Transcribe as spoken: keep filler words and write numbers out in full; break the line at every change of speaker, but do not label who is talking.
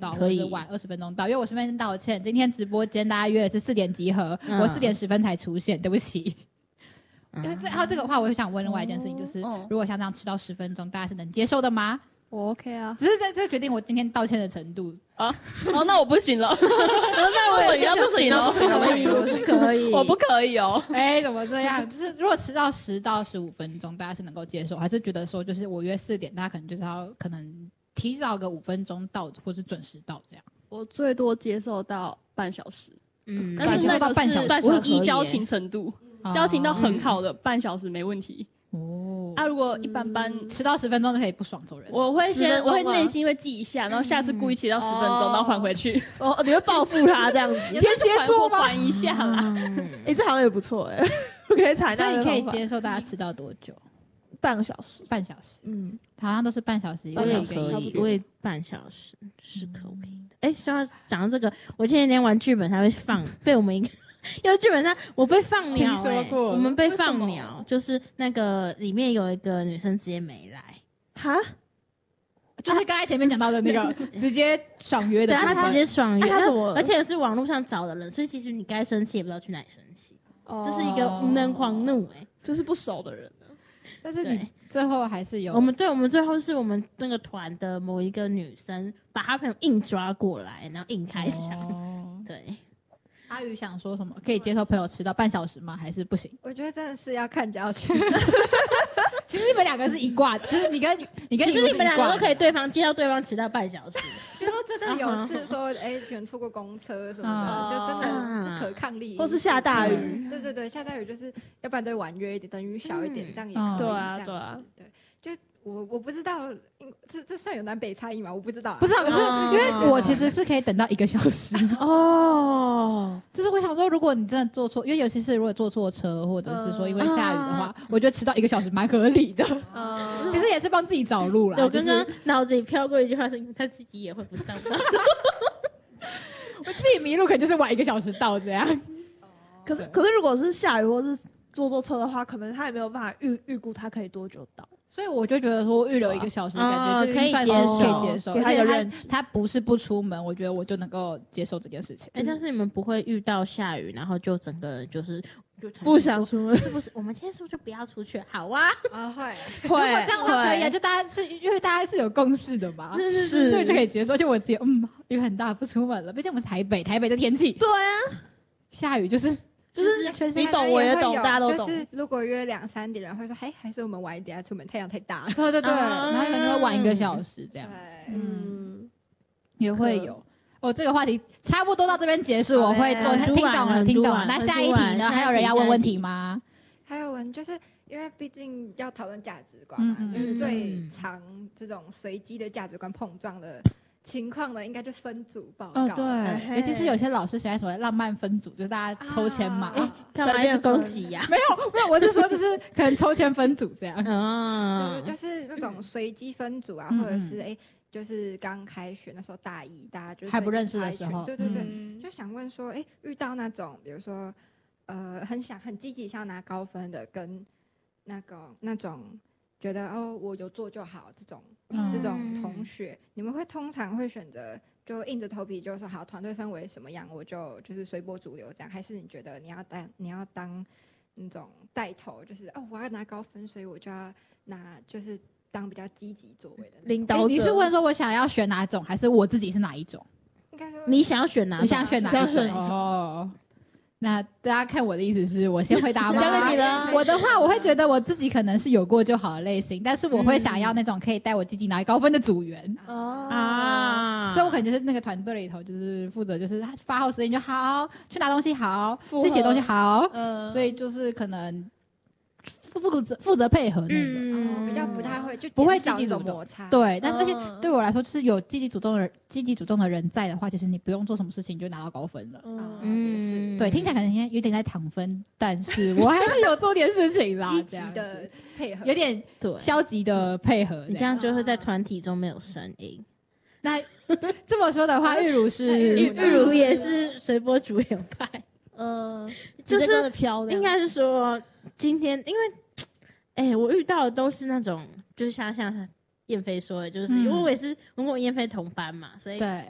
到，或者是晚二十分钟到，因为我顺便道歉，今天直播间大家约的是四点集合，嗯、我四点十分才出现，对不起。因为这还有这个话，我就想问另外一件事情，就是、哦、如果像这样迟到十分钟，大家是能接受的吗？
我 OK 啊，
只是这这决定我今天道歉的程度
啊。哦，那我不行了，那我也不行了，
可以，我不可以，
我不可以哦。
哎、欸，怎么这样？就是如果迟到十到十五分钟，大家是能够接受，还是觉得说，就是我约四点，大家可能就是要可能提早个五分钟到，或是准时到这样？
我最多接受到半小时，
嗯，
但是那个是半小时依交情程度，嗯、交情到很好的、嗯、半小时没问题。哦，啊，如果一般般
迟、嗯、到十分钟就可以不爽走人，
我会先，我会内心会记一下，然后下次故意迟到十分钟，嗯、然后还回去。
哦，你会报复他这样子？
天蝎座吗？还一下啦。哎、
嗯欸，这好像也不错哎、欸，我可以采纳。
所以你可以接受大家迟到多久？
半个小时，
半小时。嗯，好像都是半小时，
我也可以，我也半小时是可以的。哎、欸，说到讲到这个，我前几天玩剧本，它会放被我们一个。因为剧本上我被放鸟、欸，我们被放鸟，就是那个里面有一个女生直接没来，
哈，
就是刚才前面讲到的那个直接爽约的，
对，她直接爽约，
她怎么？
而且是网络上找的人，所以其实你该生气也不知道去哪里生气，哦、这是一个无能狂怒、欸，哎，
就是不熟的人呢。
但是你最后还是有，
我们对我们最后是我们那个团的某一个女生把她朋友硬抓过来，然后硬开枪，哦、对。
阿宇想说什么？可以接受朋友迟到半小时吗？还是不行？
我觉得真的是要看交情。
其实你们两个是一挂，就是你跟你跟
其实你们两个都可以对方接到对方迟到半小时。
比如说真的有事说，哎、欸，可能错过公车什么的，嗯、就真的不可抗力。
或是下大雨。
对对对，下大雨就是要不然就晚约一点，等雨小一点，嗯、这样也可以。
嗯、对啊对啊，
对，就。我我不知道，这这算有南北差异吗？我不知道、啊，
不知道。可是因为我其实是可以等到一个小时哦。就是我想说，如果你真的坐错，因为尤其是如果坐错车，或者是说因为下雨的话，嗯、我觉得迟到一个小时蛮合理的。嗯、其实也是帮自己找路啦。
我刚刚脑子里飘过一句话是，他自己也会不上当。
我自己迷路，可能就是晚一个小时到这样。
可是可是如果是下雨或是坐坐车的话，可能他也没有办法预预估他可以多久到。
所以我就觉得说预留一个小时，感觉就
可以接受，
可以接受。
他有人
他不是不出门，我觉得我就能够接受这件事情。
哎、欸，但是你们不会遇到下雨，然后就整个人就是
就不想出门，
是不是？我们今天是不是就不要出去？好啊，
啊会
会，如果这样的话可以啊，就大家是因为大家是有共识的嘛，
是，
所以就可以接受。就我直接嗯，雨很大，不出门了。毕竟我们台北，台北的天气，
对啊，
下雨就是。
就是你懂我也懂，大家都懂。
就是如果约两三点，人会说，哎，还是我们晚一点出门，太阳太大了。
对对对，然后可能就会晚一个小时这样子。嗯，也会有。哦，这个话题差不多到这边结束，我会我听懂了，听懂了。那下一题呢？还有人要问问题吗？
还有人就是因为毕竟要讨论价值观嘛，就是最常这种随机的价值观碰撞的。情况呢，应该就分组报告。
哦，对，尤其是有些老师喜欢什么浪漫分组，就是大家抽签嘛。哎、啊，
干嘛要攻击呀？
没有，没有，我是说就是可能抽签分组这样。
啊，就是那种随机分组啊，嗯、或者是哎、欸，就是刚开学那时候大一，大家就是
还不认识的时候，
对对对，嗯、就想问说，哎、欸，遇到那种比如说呃，很想很积极想要拿高分的，跟那个那种觉得哦，我有做就好这种。嗯、这种同学，你们会通常会选择就硬着头皮就说好，团队氛围什么样，我就就是随波逐流这样，还是你觉得你要当你要当那种带头，就是哦我要拿高分，所以我就要拿就是当比较积极作为的
领导者、欸？
你是问说我想要选哪种，还是我自己是哪一种？
应该说
你想要选哪种？
你想选哪一种？哦。那大家看我的意思是我先回答吗？
交给你了。
我的话，我会觉得我自己可能是有过就好的类型，但是我会想要那种可以带我积极拿高分的组员。哦、嗯、啊，所以我可能就是那个团队里头，就是负责就是发号施令就好，去拿东西好，去写东西好，嗯，所以就是可能负责负责配合那个，
嗯，比较不太会就
不会积极主动
摩擦。
对，但是而且对我来说，就是有积极主动的人，积极主动的人在的话，其实你不用做什么事情，你就拿到高分了。嗯，对，听起来可能现在有点在躺分，但是我还是有做点事情啦，
积极的配合，
有点消极的配合。
你这样就会在团体中没有声音。
那这么说的话，玉如是
玉如也是随波逐流派。
呃，
就是
应
该是说今天，因为哎、欸，我遇到的都是那种，就是像像燕飞说的，就是、嗯、因为我也是跟我燕飞同班嘛，所以